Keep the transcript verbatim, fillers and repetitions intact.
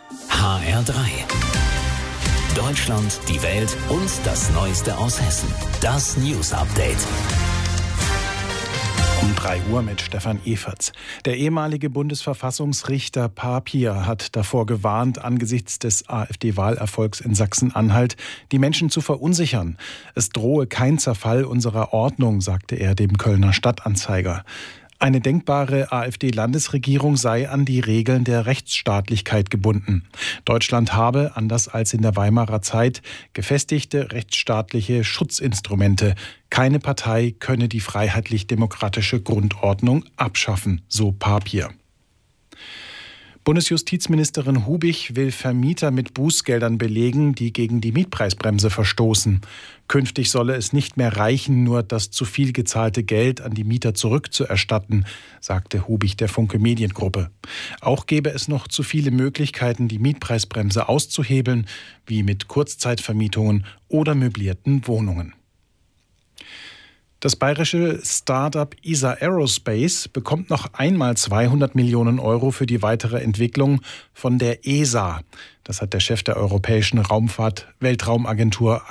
H R drei. Deutschland, die Welt und das Neueste aus Hessen. Das News Update. Um drei Uhr mit Stefan Eferts. Der ehemalige Bundesverfassungsrichter Papier hat davor gewarnt, angesichts des AfD-Wahlerfolgs in Sachsen-Anhalt die Menschen zu verunsichern. Es drohe kein Zerfall unserer Ordnung, sagte er dem Kölner Stadtanzeiger. Eine denkbare AfD-Landesregierung sei an die Regeln der Rechtsstaatlichkeit gebunden. Deutschland habe, anders als in der Weimarer Zeit, gefestigte rechtsstaatliche Schutzinstrumente. Keine Partei könne die freiheitlich-demokratische Grundordnung abschaffen, so Papier. Bundesjustizministerin Hubich will Vermieter mit Bußgeldern belegen, die gegen die Mietpreisbremse verstoßen. Künftig solle es nicht mehr reichen, nur das zu viel gezahlte Geld an die Mieter zurückzuerstatten, sagte Hubich der Funke Mediengruppe. Auch gäbe es noch zu viele Möglichkeiten, die Mietpreisbremse auszuhebeln, wie mit Kurzzeitvermietungen oder möblierten Wohnungen. Das bayerische Start-up E S A Aerospace bekommt noch einmal zweihundert Millionen Euro für die weitere Entwicklung von der E S A. Das hat der Chef der Europäischen Raumfahrt-Weltraumagentur